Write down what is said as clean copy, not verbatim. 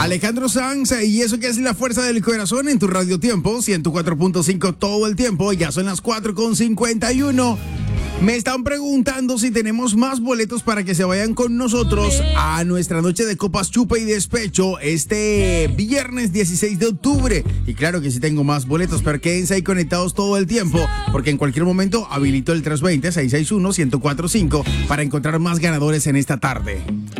Alejandro Sanz, y eso que es la fuerza del corazón en tu radio tiempo, 104.5 todo el tiempo. Ya son las 4:51. Me están preguntando si tenemos más boletos para que se vayan con nosotros a nuestra noche de copas, chupa y despecho este viernes 16 de octubre. Y claro que sí tengo más boletos, pero quédense ahí conectados todo el tiempo, porque en cualquier momento habilito el 320-661-1045 para encontrar más ganadores en esta tarde.